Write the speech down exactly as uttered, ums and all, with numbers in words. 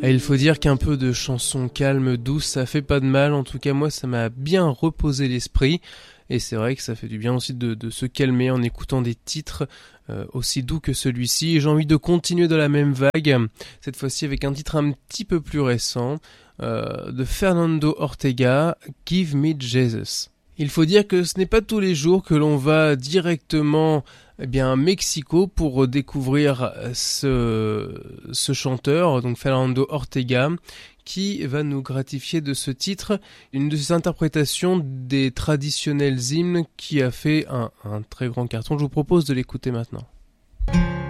Et il faut dire qu'un peu de chanson calme, douce, ça fait pas de mal. En tout cas, moi, ça m'a bien reposé l'esprit. Et c'est vrai que ça fait du bien aussi de, de se calmer en écoutant des titres euh, aussi doux que celui-ci. Et j'ai envie de continuer dans la même vague, cette fois-ci avec un titre un petit peu plus récent, euh, de Fernando Ortega, Give Me Jesus. Il faut dire que ce n'est pas tous les jours que l'on va directement eh bien, à Mexico pour découvrir ce, ce chanteur, donc Fernando Ortega, qui va nous gratifier de ce titre, une de ses interprétations des traditionnels hymnes qui a fait un, un très grand carton. Je vous propose de l'écouter maintenant.